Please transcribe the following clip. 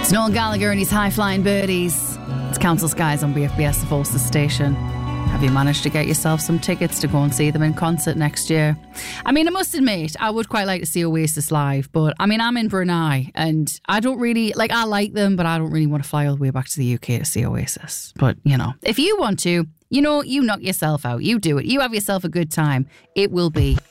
It's Noel Gallagher and his High Flying Birdies. It's Council Skies on BFBS, the Forces station. Have you managed to get yourself some tickets to go and see them in concert next year? I mean, I must admit, I would quite like to see Oasis live, but I mean, I'm in Brunei and I don't really, I like them, but I don't really want to fly all the way back to the UK to see Oasis. But, if you want to, you knock yourself out. You do it. You have yourself a good time. It will be